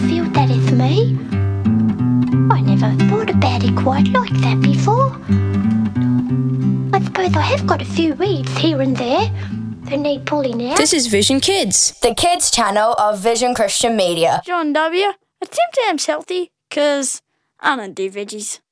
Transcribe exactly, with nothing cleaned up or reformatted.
feel that is me. I never thought about it quite like that before. I suppose I have got a few weeds here and there that need pulling out. This is Vision Kids, the kids channel of Vision Christian Media. John W., attempt to am healthy, cause I don't do veggies.